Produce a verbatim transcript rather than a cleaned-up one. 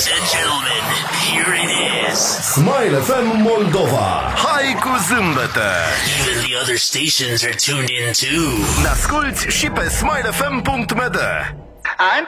Ladies and gentlemen, here it is. Smile F M Moldova. Hai cu zâmbete! Even the other stations are tuned in too. Ne asculti și pe smile f m punct m d.